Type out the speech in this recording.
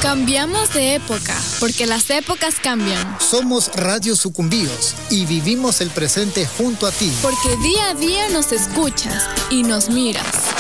Cambiamos de época, porque las épocas cambian. Somos Radio Sucumbíos y vivimos el presente junto a ti. Porque día a día nos escuchas y nos miras.